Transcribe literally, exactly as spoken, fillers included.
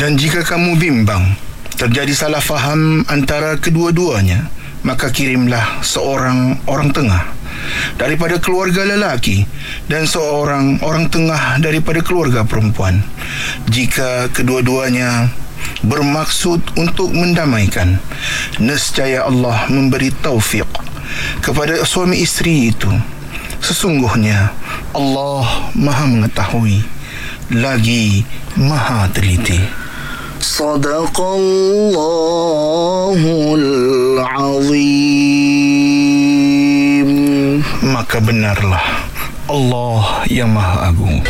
Dan jika kamu bimbang terjadi salah faham antara kedua-duanya, maka kirimlah seorang orang tengah daripada keluarga lelaki dan seorang orang tengah daripada keluarga perempuan. Jika kedua-duanya bermaksud untuk mendamaikan, nescaya Allah memberi taufik kepada suami isteri itu. Sesungguhnya Allah Maha mengetahui lagi Maha teliti. Sadaqallahul azim. Maka benarlah Allah yang Maha Agung.